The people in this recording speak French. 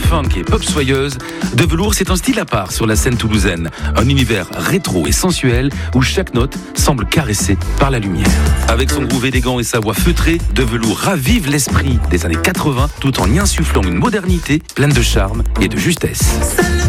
funk et pop soyeuse, De Velours, c'est un style à part sur la scène toulousaine. Un univers rétro et sensuel où chaque note semble caressée par la lumière. Avec son groove élégant et sa voix feutrée, De Velours ravive l'esprit des années 80 tout en y insufflant une modernité pleine de charme et de justesse.